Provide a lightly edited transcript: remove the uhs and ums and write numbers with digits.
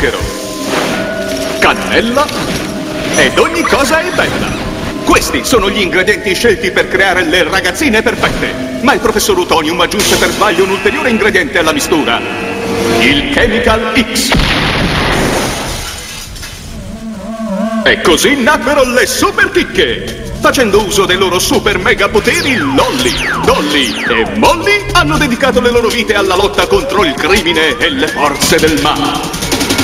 zucchero, cannella ed ogni cosa è bella. Questi sono gli ingredienti scelti per creare le ragazzine perfette. Ma il professor Utonium aggiunse per sbaglio un ulteriore ingrediente alla mistura: il Chemical X. E così nacquero le super chicche. Facendo uso dei loro super mega poteri, Lolly, Dolly e Molly hanno dedicato le loro vite alla lotta contro il crimine e le forze del male.